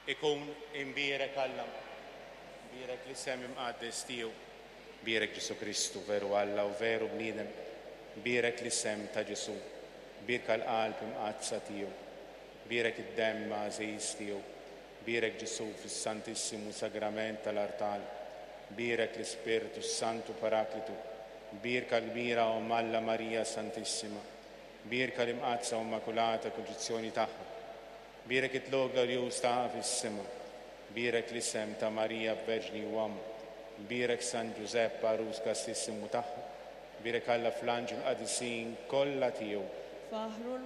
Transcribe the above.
ikun imbierek Alla, imbierek l-isem imqaddes tiegħu, imbierek Ġesu Kristu veru Alla u veru bniedem, imbierek l-isem ta' Ġesu, birka l-qalb imqazza tiegħu, imbierek id-demm għażiż tiegħu, imbierek Ġesu fis-Santissimu Sagrament tal-Artal, imbierek l-Ispiritu Santu Paraklitu, birka l-kbira Alla Marija Santissima, birka l-imqazza u immakulata konġizzjoni tagħha, birek it-log glorjuż ta' fis-sema, birek l-isem ta' Marija Verġni u Uomo, birek San Giuseppe Arus Kastissimu tagħha, birek Alla fl-anġel qadisin kollha tiegħu.